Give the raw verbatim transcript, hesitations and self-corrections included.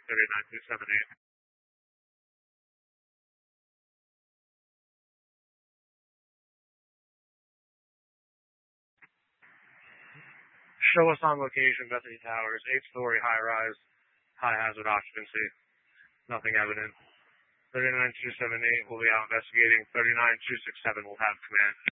thirty-nine two seven eight. Show us on location, Bethany Towers, eight-story high-rise, high-hazard occupancy. Nothing evident. thirty-nine two seven eight will be out investigating. thirty-nine two six seven will have command.